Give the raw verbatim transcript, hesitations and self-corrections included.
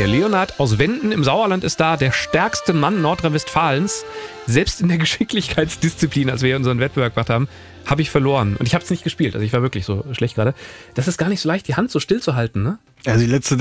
Der Leonhard aus Wenden im Sauerland ist da, der stärkste Mann Nordrhein-Westfalens. Selbst in der Geschicklichkeitsdisziplin, als wir hier unseren Wettbewerb gemacht haben, habe ich verloren. Und ich habe es nicht gespielt, also ich war wirklich so schlecht gerade. Das ist gar nicht so leicht, die Hand so still zu halten, ne? Also die letzte